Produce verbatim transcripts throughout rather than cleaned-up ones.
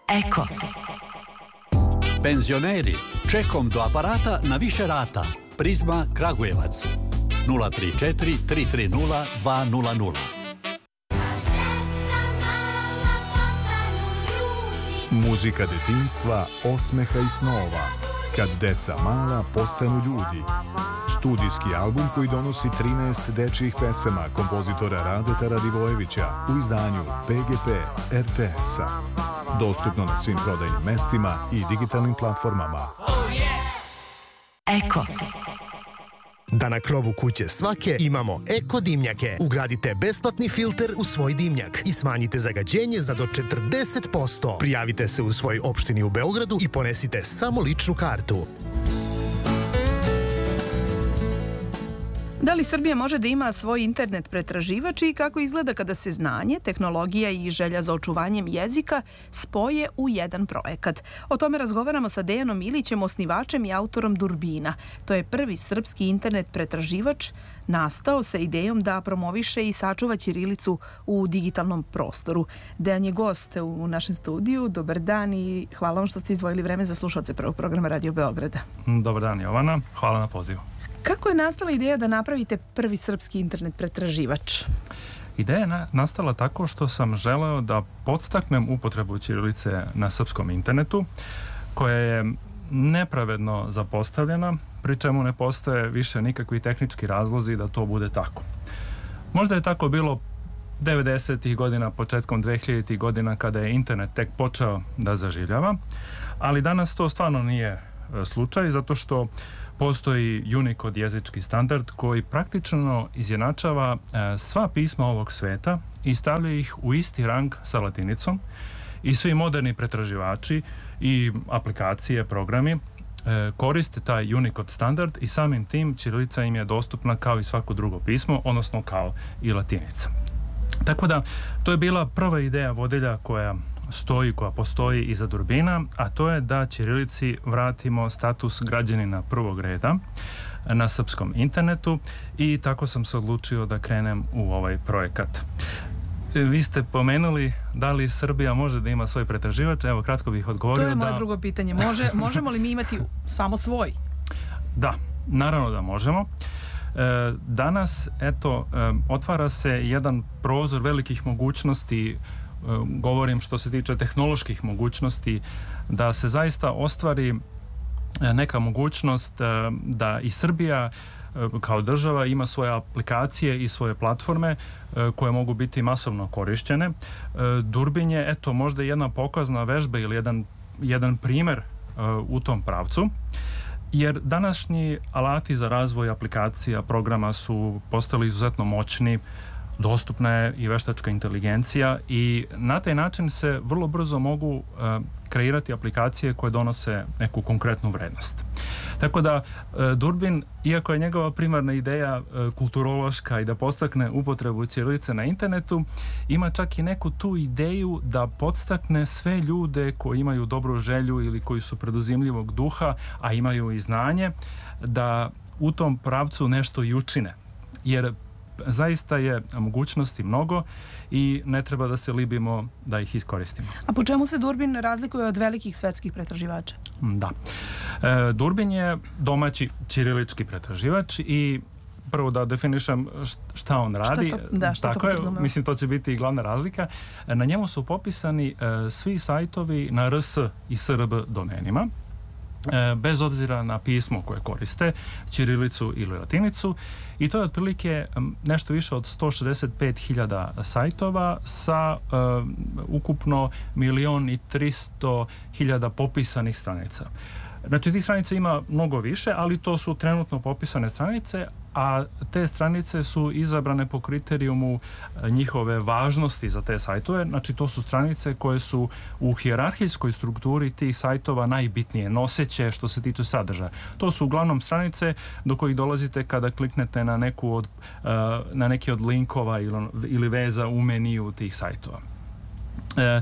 Eko. Penzioneri, čekom do aparata na više rata. Prizma Kragujevac. nula tri četiri tri tri nula dva nula nula. Muzika detinjstva, osmeha i snova. Kad deca mala postanu ljudi. Studijski album koji donosi trinaest dečjih pesama kompozitora Radeta Radivojevića u izdanju P G P R T S-a. Dostupno na svim prodajnim mestima i digitalnim platformama. Eko. Da na krovu kuće svake imamo eko dimnjake. Ugradite besplatni filter u svoj dimnjak i smanjite zagađenje za do četrdeset posto. Prijavite se u svoj opštini u Beogradu i ponesite samo ličnu kartu. Da li Srbija može da ima svoj internet pretraživač i kako izgleda kada se znanje, tehnologija i želja za očuvanjem jezika spoje u jedan projekat? O tome razgovaramo sa Dejanom Ilićem, osnivačem i autorom Durbina. To je prvi srpski internet pretraživač nastao sa idejom da promoviše i sačuva ćirilicu u digitalnom prostoru. Dejan je gost u našem studiju. Dobar dan i hvala vam što ste izdvojili vreme za slušalce prvog programa Radio Beograda. Dobar dan, Jovana. Hvala na pozivu. Kako je nastala ideja da napravite prvi srpski internet pretraživač? Ideja je nastala tako što sam želeo da podstaknem upotrebu ćirilice na srpskom internetu, koja je nepravedno zapostavljena, pri čemu ne postoje više nikakvi tehnički razlozi da to bude tako. Možda je tako bilo devedesetih godina, početkom dvehiljaditih godina, kada je internet tek počeo da zaživljava, ali danas to stvarno nije slučaj, zato što postoji Unicode jezički standard koji praktično izjednačava e, sva pisma ovog sveta i stavlja ih u isti rang sa latinicom i svi moderni pretraživači i aplikacije, programi e, koriste taj Unicode standard i samim tim ćirilica im je dostupna kao i svako drugo pismo, odnosno kao i latinica. Tako da, to je bila prva ideja vodilja koja stoji, koja postoji iza Durbina, a to je da ćirilici vratimo status građanina prvog reda na srpskom internetu i tako sam se odlučio da krenem u ovaj projekat. Vi ste pomenuli da li Srbija može da ima svoj pretraživač, evo kratko bih odgovorio. To je moje da... drugo pitanje. Može, možemo li mi imati samo svoj? Da, naravno da možemo. E, danas, eto, e, otvara se jedan prozor velikih mogućnosti, govorim što se tiče tehnoloških mogućnosti, da se zaista ostvari neka mogućnost da i Srbija kao država ima svoje aplikacije i svoje platforme koje mogu biti masovno korišćene. Durbin je, eto, možda jedna pokazna vežba ili jedan, jedan primer u tom pravcu, jer današnji alati za razvoj aplikacija, programa su postali izuzetno moćni, dostupna je i veštačka inteligencija i na taj način se vrlo brzo mogu uh, kreirati aplikacije koje donose neku konkretnu vrednost. Tako da uh, Durbin, iako je njegova primarna ideja uh, kulturološka i da podstakne upotrebu ćirilice na internetu, ima čak i neku tu ideju da podstakne sve ljude koji imaju dobru želju ili koji su preduzimljivog duha, a imaju i znanje, da u tom pravcu nešto i učine. Jer zaista je mogućnosti mnogo i ne treba da se libimo da ih iskoristimo. A po čemu se Durbin razlikuje od velikih svetskih pretraživača? Da. E, Durbin je domaći ćirilički pretraživač i prvo da definišem šta on radi. Šta to, da, šta Tako to je, podrazumeva? mislim, to će biti i glavna razlika. Na njemu su popisani e, svi sajtovi na R S i S R B domenima, e, bez obzira na pismo koje koriste, ćirilicu ili latinicu, i to je otprilike nešto više od sto šezdeset pet hiljada sajtova sa e, ukupno milion i tristo hiljada popisanih stranica. Znači, tih stranica ima mnogo više, ali to su trenutno popisane stranice, a te stranice su izabrane po kriterijumu njihove važnosti za te sajtove. Znači, to su stranice koje su u hijerarhijskoj strukturi tih sajtova najbitnije, noseće što se tiče sadržaja. To su uglavnom stranice do kojih dolazite kada kliknete na neku od, na neki od linkova ili, ili veza u meniju tih sajtova. E, e,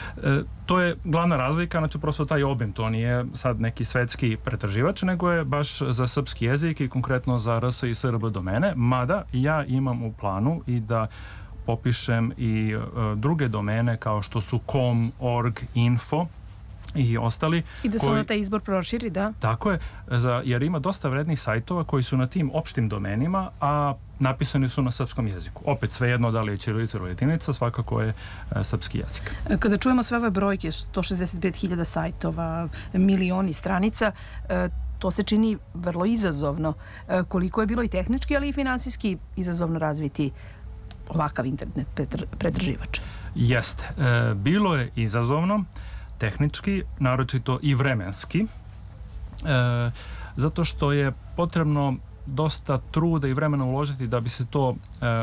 to je glavna razlika, znači prosto taj obim, to nije sad neki svetski pretraživač, nego je baš za srpski jezik i konkretno za R S i S R B domene, mada ja imam u planu i da popišem i uh, druge domene kao što su com, org, info i ostali. I da se koji, onda taj izbor proširi, da? Tako je, za, jer ima dosta vrednih sajtova koji su na tim opštim domenima, a napisani su na srpskom jeziku. Opet svejedno da li je ćirilica ili latinica, svakako je e, srpski jezik. Kada čujemo sve ove brojke, sto šezdeset pet hiljada sajtova, milioni stranica, e, to se čini vrlo izazovno. E, koliko je bilo i tehnički, ali i finansijski izazovno razviti ovakav internet pretraživač? Jeste. E, bilo je izazovno, tehnički, naročito i vremenski, e, zato što je potrebno dosta truda i vremena uložiti da bi se to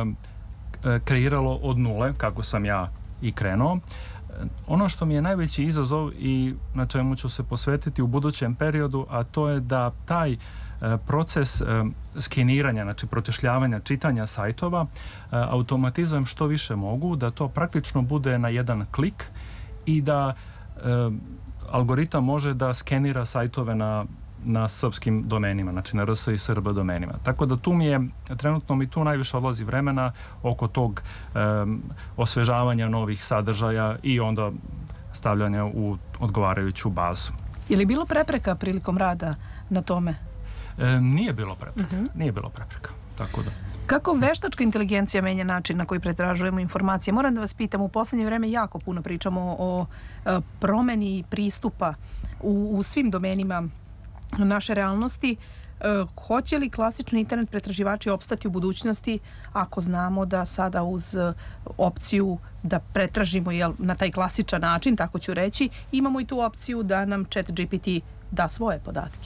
e, kreiralo od nule, kako sam ja i krenuo. Ono što mi je najveći izazov i na čemu ću se posvetiti u budućem periodu, a to je da taj e, proces e, skeniranja, znači pročešljavanja, čitanja sajtova, e, automatizujem što više mogu, da to praktično bude na jedan klik i da e, algoritam može da skenira sajtove na na srpskim domenima, znači na R S i S R B domenima. Tako da tu mi je, trenutno mi tu najviše odlazi vremena oko tog um, osvežavanja novih sadržaja i onda stavljanja u odgovarajuću bazu. Je li bilo prepreka prilikom rada na tome? E, nije bilo prepreka. Uh-huh. Nije bilo prepreka. Tako da. Kako veštačka inteligencija menja način na koji pretražujemo informacije? Moram da vas pitam, u poslednje vreme jako puno pričamo o, o promeni pristupa u, u svim domenima naše realnosti. E, hoće li klasični internet pretraživači opstati u budućnosti ako znamo da sada uz opciju da pretražimo jel, na taj klasičan način, tako ću reći, imamo i tu opciju da nam ChatGPT da svoje podatke?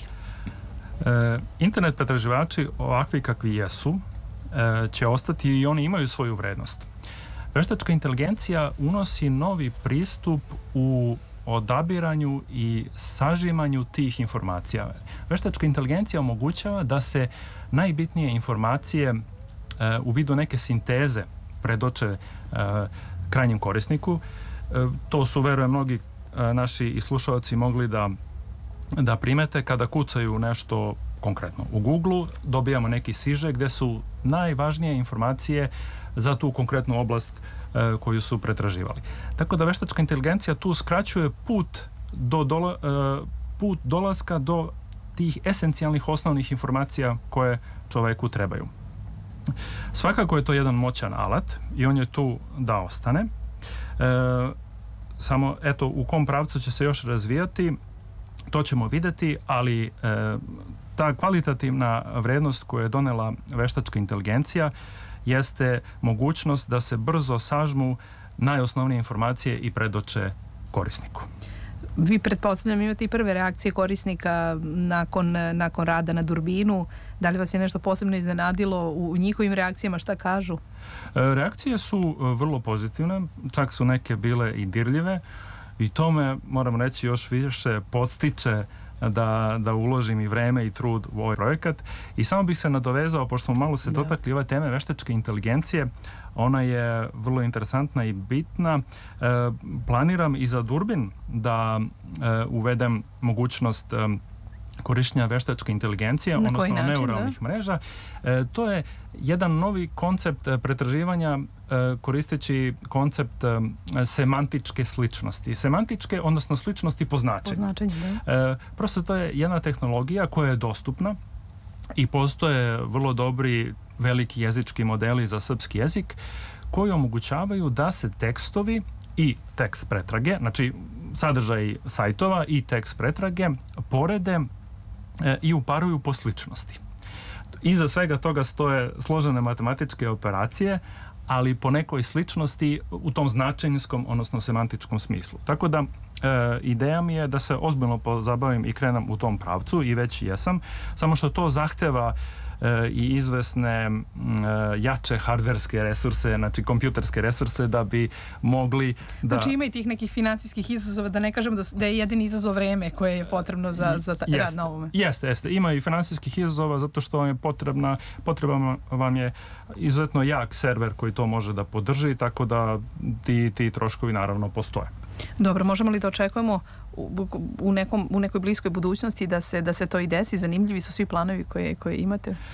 E, internet pretraživači ovakvi kakvi jesu e, će ostati i oni imaju svoju vrednost. Veštačka inteligencija unosi novi pristup u odabiranju i sažimanju tih informacija. Veštačka inteligencija omogućava da se najbitnije informacije e, u vidu neke sinteze predoče e, krajnjem korisniku. E, to su, verujem, mnogi e, naši i slušalci mogli da, da primete kada kucaju nešto konkretno u Google, dobijamo neki siže gde su najvažnije informacije za tu konkretnu oblast e, koju su pretraživali. Tako da veštačka inteligencija tu skraćuje put do dola, e, put dolaska do tih esencijalnih osnovnih informacija koje čoveku trebaju. Svakako je to jedan moćan alat i on je tu da ostane. E, samo, eto, u kom pravcu će se još razvijati, to ćemo videti, ali e, ta kvalitativna vrednost koju je donela veštačka inteligencija jeste mogućnost da se brzo sažmu najosnovnije informacije i predoče korisniku. Vi, pretpostavljam, imate i prve reakcije korisnika nakon, nakon rada na Durbinu. Da li vas je nešto posebno iznenadilo u njihovim reakcijama? Šta kažu? Reakcije su vrlo pozitivne, čak su neke bile i dirljive i to me, moram reći, još više podstiče da, da uložim i vreme i trud u ovaj projekat. I samo bih se nadovezao, pošto smo malo se dotakli ove teme veštačke inteligencije, ona je vrlo interesantna i bitna. E, planiram i za Durbin da e, uvedem mogućnost e, korišćenja veštačke inteligencije, na odnosno način, neuralnih da? mreža. E, to je jedan novi koncept pretraživanja e, koristeći koncept e, semantičke sličnosti. Semantičke, odnosno sličnosti po značenju. Po značenju, da. E, prosto to je jedna tehnologija koja je dostupna i postoje vrlo dobri veliki jezički modeli za srpski jezik koji omogućavaju da se tekstovi i tekst pretrage, znači sadržaj sajtova i tekst pretrage porede e, i uparuju po sličnosti. Iza svega toga stoje složene matematičke operacije, ali po nekoj sličnosti u tom značenjskom, odnosno semantičkom smislu. Tako da e, ideja mi je da se ozbiljno pozabavim i krenem u tom pravcu i već jesam, samo što to zahteva e, i izvesne e, jače hardverske resurse, znači kompjuterske resurse da bi mogli da... Znači ima i tih nekih finansijskih izazova, da ne kažem da, da je jedini izazov vreme koje je potrebno za, za ta, rad na ovome. Jeste, jeste. Ima i finansijskih izazova zato što vam je potrebna, potreban vam je izuzetno jak server koji to može da podrži, tako da ti, ti troškovi naravno postoje. Dobro, možemo li da očekujemo u, u, nekom, u nekoj bliskoj budućnosti da se, da se to i desi? Zanimljivi su svi planovi koje, koje imate? E,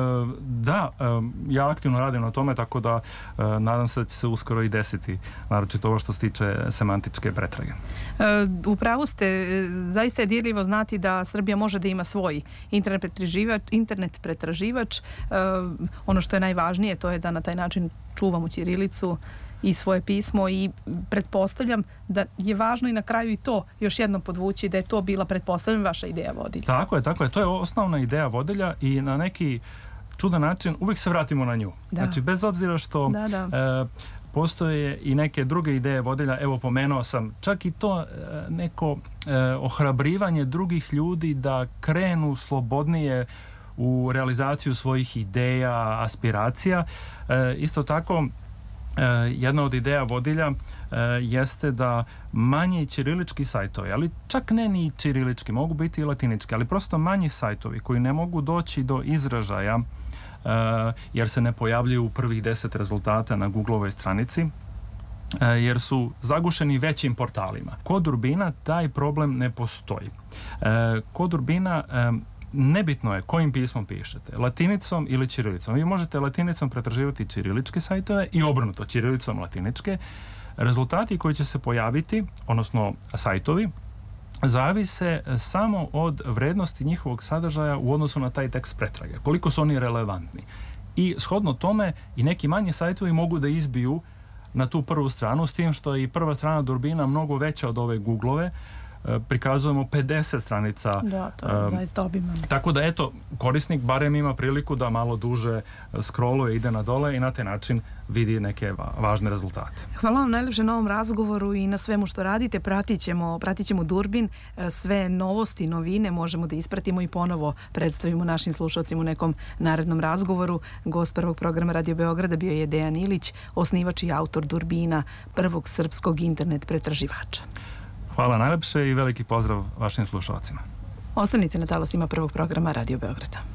da, e, ja aktivno radim na tome, tako da e, nadam se da će se uskoro i desiti, naročito ovo što se tiče semantičke pretrage. E, u pravu ste, zaista je dirljivo znati da Srbija može da ima svoj internet pretraživač, internet pretraživač. E, ono što je najvažnije to je da na taj način čuvamo ćirilicu i svoje pismo i pretpostavljam da je važno i na kraju i to još jednom podvući da je to bila, pretpostavljam, vaša ideja vodilja. Tako je, tako je. To je osnovna ideja vodilja i na neki čudan način uvijek se vratimo na nju. Da. Znači, bez obzira što da, da. E, postoje i neke druge ideje vodilja, evo pomenuo sam, čak i to e, neko e, ohrabrivanje drugih ljudi da krenu slobodnije u realizaciju svojih ideja, aspiracija. E, isto tako, E, jedna od ideja vodilja e, jeste da manji ćirilički sajtovi, ali čak ne ni ćirilički, mogu biti i latinički, ali prosto manji sajtovi koji ne mogu doći do izražaja e, jer se ne pojavljuju u prvih deset rezultata na Googleovoj stranici, e, jer su zagušeni većim portalima. Kod Urbina taj problem ne postoji. E, kod Urbina e, nebitno je kojim pismom pišete, latinicom ili ćirilicom. Vi možete latinicom pretraživati ćiriličke sajtove i obrnuto, ćirilicom latiničke. Rezultati koji će se pojaviti, odnosno sajtovi, zavise samo od vrednosti njihovog sadržaja u odnosu na taj tekst pretrage. Koliko su oni relevantni. I shodno tome i neki manji sajtovi mogu da izbiju na tu prvu stranu, s tim što je i prva strana Urbina mnogo veća od ove Googlove. Prikazujemo pedeset stranica. Da, to je um, zaista obimano. Tako da, eto, korisnik barem ima priliku da malo duže scrolluje, ide na dole i na taj način vidi neke va- važne rezultate. Hvala vam najlepše na ovom razgovoru i na svemu što radite. Pratit ćemo, pratit ćemo Durbin. Sve novosti, novine možemo da ispratimo i ponovo predstavimo našim slušalcima u nekom narednom razgovoru. Gost prvog programa Radio Beograda bio je Dejan Ilić, osnivač i autor Durbina, prvog srpskog internet pretraživača. Hvala najlepše i veliki pozdrav vašim slušalcima. Ostanite na talasima prvog programa Radio Beograda.